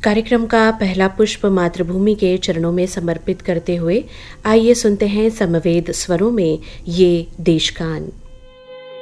कार्यक्रम का पहला पुष्प मातृभूमि के चरणों में समर्पित करते हुए आइए सुनते हैं समवेद स्वरों में ये देशगान।